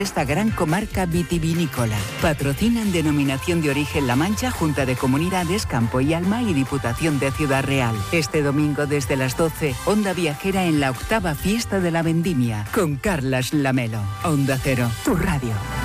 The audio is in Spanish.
esta gran comarca vitivinícola. Patrocinan Denominación de Origen La Mancha, Junta de Comunidades, Campo y Alma y Diputación de Ciudad Real. Este domingo desde las 12, Onda Viajera en la 8ª Fiesta de la Vendimia, con Carlas Lamelo. Onda Cero, tu radio.